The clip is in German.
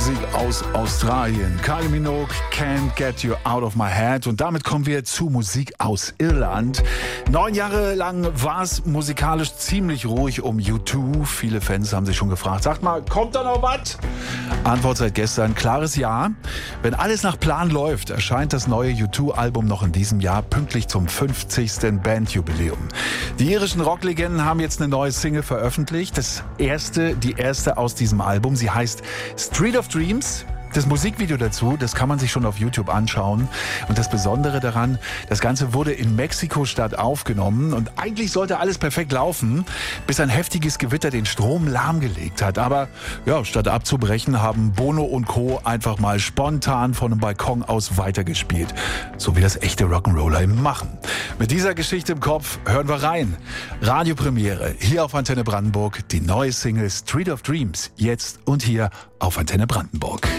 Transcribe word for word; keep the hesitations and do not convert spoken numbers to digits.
Musik aus Australien. Kylie Minogue, Can't Get You Out of My Head. Und damit kommen wir zu Musik aus Irland. Neun Jahre lang war es musikalisch ziemlich ruhig um U zwei. Viele Fans haben sich schon gefragt, sagt mal, kommt da noch was? Antwort seit gestern, klares Ja. Wenn alles nach Plan läuft, erscheint das neue U zwei Album noch in diesem Jahr, pünktlich zum fünfzigsten Bandjubiläum. Die irischen Rocklegenden haben jetzt eine neue Single veröffentlicht. Das erste, die erste aus diesem Album. Sie heißt Street of Dreams. Das Musikvideo dazu, das kann man sich schon auf YouTube anschauen. Und das Besondere daran, das Ganze wurde in Mexiko-Stadt aufgenommen. Und eigentlich sollte alles perfekt laufen, bis ein heftiges Gewitter den Strom lahmgelegt hat. Aber ja, statt abzubrechen, haben Bono und Co. einfach mal spontan von einem Balkon aus weitergespielt. So wie das echte Rock'n'Roller eben machen. Mit dieser Geschichte im Kopf hören wir rein. Radiopremiere hier auf Antenne Brandenburg. Die neue Single Street of Dreams. Jetzt und hier auf Antenne Brandenburg.